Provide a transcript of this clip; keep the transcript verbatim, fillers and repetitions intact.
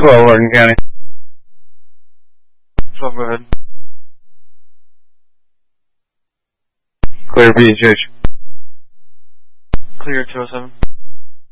twelve, Oregon County. twelve, go ahead. Clear B H H. Clear two oh seven.